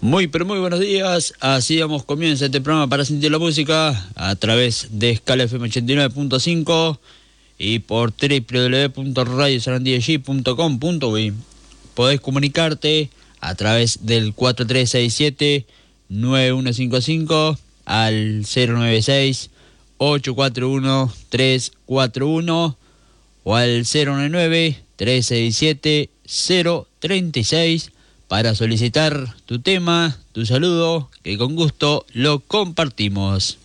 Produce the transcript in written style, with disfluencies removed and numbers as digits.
Muy, pero muy buenos días. Así damos comienzo este programa para sentir la música a través de Escala FM 89.5 y por www.radiosarandillg.com.uy. Podés comunicarte a través del 4367-9155 al 096-841-341 o al 099-367-036 para solicitar tu tema, tu saludo, que con gusto lo compartimos.